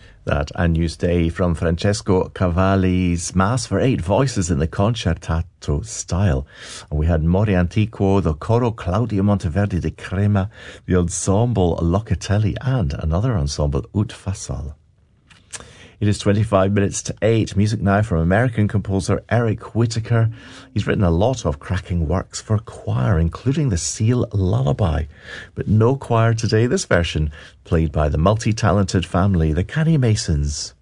That Agnus Dei from Francesco Cavalli's Mass for 8 voices in the concertato style. And we had Mori Antiquo, the Coro Claudio Monteverdi de Crema, the ensemble Locatelli, and another ensemble Ut Fasal. It is 25 minutes to 8. Music now from American composer Eric Whitacre. He's written a lot of cracking works for choir, including the Seal Lullaby. But no choir today. This version played by the multi-talented family, the Canny Masons.